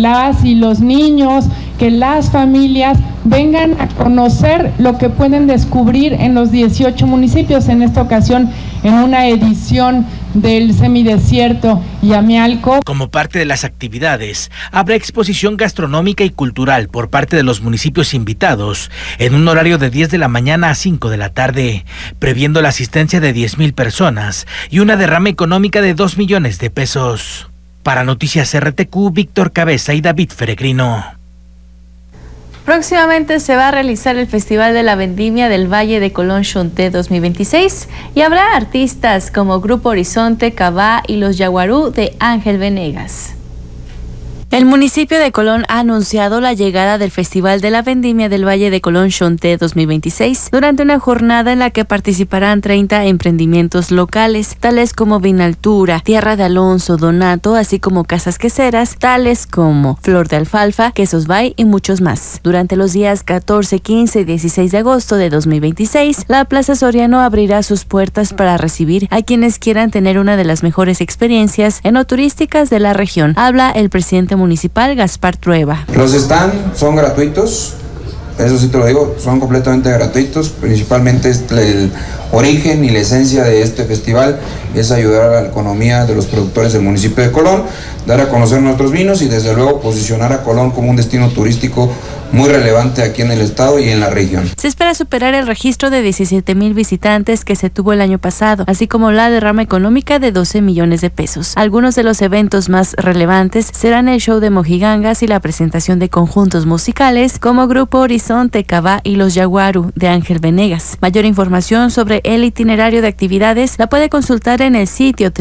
las y los niños, que las familias vengan a conocer lo que pueden descubrir en los 18 municipios, en esta ocasión en una edición del semidesierto Yamialco. Como parte de las actividades, habrá exposición gastronómica y cultural por parte de los municipios invitados en un horario de 10 de la mañana a 5 de la tarde, previendo la asistencia de 10,000 personas y una derrama económica de 2 millones de pesos. Para Noticias RTQ, Víctor Cabeza y David Peregrino. Próximamente se va a realizar el Festival de la Vendimia del Valle de Colón Xonté 2026 y habrá artistas como Grupo Horizonte, Cabá y Los Yaguarú de Ángel Venegas. El municipio de Colón ha anunciado la llegada del Festival de la Vendimia del Valle de Colón Xonté 2026 durante una jornada en la que participarán 30 emprendimientos locales, tales como Vinaltura, Tierra de Alonso, Donato, así como casas queseras, tales como Flor de Alfalfa, Quesos Bay y muchos más. Durante los días 14, 15 y 16 de agosto de 2026, la Plaza Soriano abrirá sus puertas para recibir a quienes quieran tener una de las mejores experiencias enoturísticas de la región. Habla el presidente municipal Gaspar Trueba. Los stands son gratuitos, eso sí te lo digo, son completamente gratuitos. Principalmente el origen y la esencia de este festival es ayudar a la economía de los productores del municipio de Colón, dar a conocer nuestros vinos y desde luego posicionar a Colón como un destino turístico muy relevante aquí en el estado y en la región. Se espera superar el registro de 17,000 visitantes que se tuvo el año pasado, así como la derrama económica de 12 millones de pesos. Algunos de los eventos más relevantes serán el show de mojigangas y la presentación de conjuntos musicales como Grupo Horizonte, Cabá y Los Yaguarú de Ángel Venegas. Mayor información sobre el itinerario de actividades la puede consultar en el sitio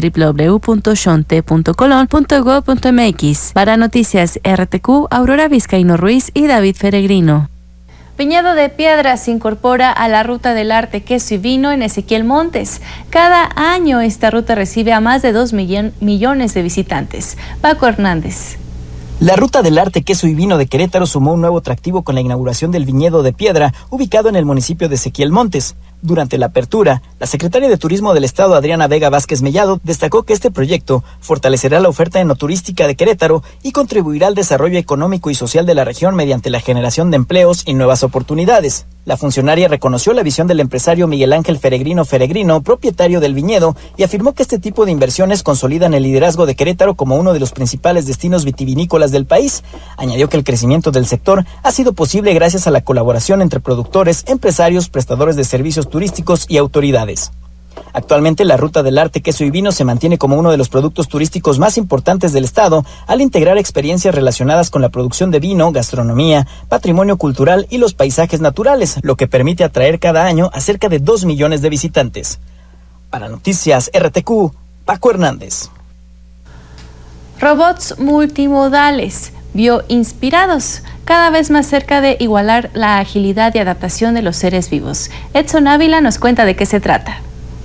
www.xonte.colon.go.mx. Para Noticias RTQ, Aurora Vizcaíno Ruiz y David Peregrino. Viñedo de Piedra se incorpora a la Ruta del Arte, Queso y Vino en Ezequiel Montes. Cada año esta ruta recibe a más de 2 millones de visitantes. Paco Hernández. La Ruta del Arte, Queso y Vino de Querétaro sumó un nuevo atractivo con la inauguración del Viñedo de Piedra, ubicado en el municipio de Ezequiel Montes. Durante la apertura, la secretaria de Turismo del Estado, Adriana Vega Vázquez Mellado, destacó que este proyecto fortalecerá la oferta enoturística de Querétaro y contribuirá al desarrollo económico y social de la región mediante la generación de empleos y nuevas oportunidades. La funcionaria reconoció la visión del empresario Miguel Ángel Peregrino, propietario del viñedo, y afirmó que este tipo de inversiones consolidan el liderazgo de Querétaro como uno de los principales destinos vitivinícolas del país. Añadió que el crecimiento del sector ha sido posible gracias a la colaboración entre productores, empresarios, prestadores de servicios turísticos y autoridades. Actualmente la Ruta del Arte, Queso y Vino se mantiene como uno de los productos turísticos más importantes del estado al integrar experiencias relacionadas con la producción de vino, gastronomía, patrimonio cultural y los paisajes naturales, lo que permite atraer cada año a cerca de 2 millones de visitantes. Para Noticias RTQ, Paco Hernández. Robots multimodales, bioinspirados, cada vez más cerca de igualar la agilidad y adaptación de los seres vivos. Edson Ávila nos cuenta de qué se trata.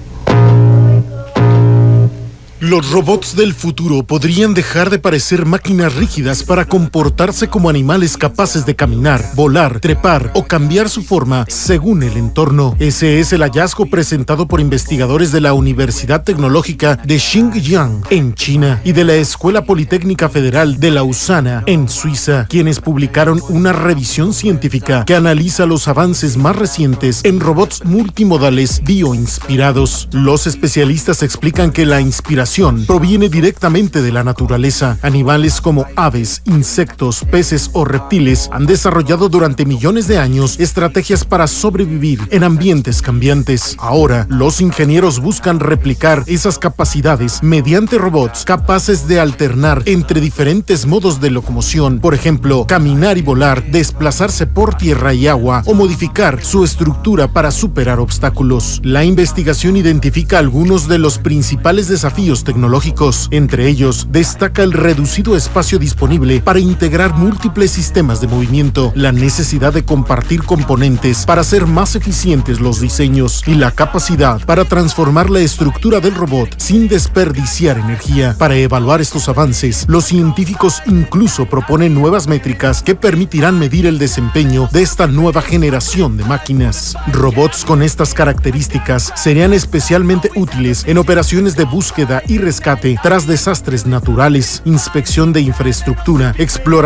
Los robots del futuro podrían dejar de parecer máquinas rígidas para comportarse como animales capaces de caminar, volar, trepar o cambiar su forma según el entorno. Ese es el hallazgo presentado por investigadores de la Universidad Tecnológica de Xinjiang, en China, y de la Escuela Politécnica Federal de Lausana, en Suiza, quienes publicaron una revisión científica que analiza los avances más recientes en robots multimodales bioinspirados. Los especialistas explican que la inspiración proviene directamente de la naturaleza. Animales como aves, insectos, peces o reptiles han desarrollado durante millones de años estrategias para sobrevivir en ambientes cambiantes. Ahora, los ingenieros buscan replicar esas capacidades mediante robots capaces de alternar entre diferentes modos de locomoción, por ejemplo, caminar y volar, desplazarse por tierra y agua o modificar su estructura para superar obstáculos. La investigación identifica algunos de los principales desafíos tecnológicos. Entre ellos, destaca el reducido espacio disponible para integrar múltiples sistemas de movimiento, la necesidad de compartir componentes para hacer más eficientes los diseños y la capacidad para transformar la estructura del robot sin desperdiciar energía. Para evaluar estos avances, los científicos incluso proponen nuevas métricas que permitirán medir el desempeño de esta nueva generación de máquinas. Robots con estas características serían especialmente útiles en operaciones de búsqueda y rescate tras desastres naturales, inspección de infraestructura, exploración